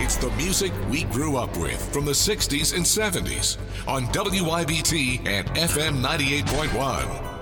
It's the music we grew up with from the 60s and 70s on WYBT and FM 98.1.